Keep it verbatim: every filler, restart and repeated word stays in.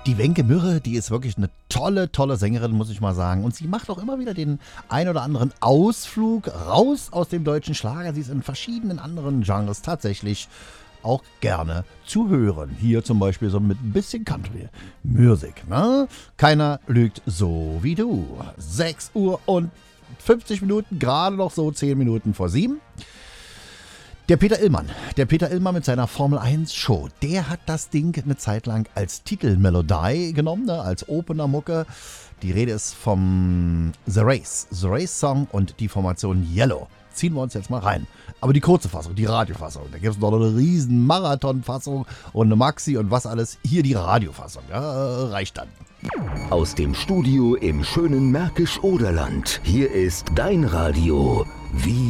Die Wenke Mürre, die ist wirklich eine tolle, tolle Sängerin, muss ich mal sagen. Und sie macht auch immer wieder den ein oder anderen Ausflug raus aus dem deutschen Schlager. Sie ist in verschiedenen anderen Genres tatsächlich auch gerne zu hören. Hier zum Beispiel so mit ein bisschen Country Music. Ne? Keiner lügt so wie du. sechs Uhr und fünfzig Minuten, gerade noch so zehn Minuten vor sieben. Der Peter Illmann, der Peter Illmann mit seiner Formel eins Show, der hat das Ding eine Zeit lang als Titelmelodie genommen, ne, als Opener-Mucke. Die Rede ist vom The Race, The Race Song und die Formation Yellow. Ziehen wir uns jetzt mal rein. Aber die kurze Fassung, die Radiofassung, da gibt es noch eine riesen Marathon-Fassung und eine Maxi und was alles. Hier die Radiofassung, ja, reicht dann. Aus dem Studio im schönen Märkisch-Oderland, hier ist dein Radio. Wie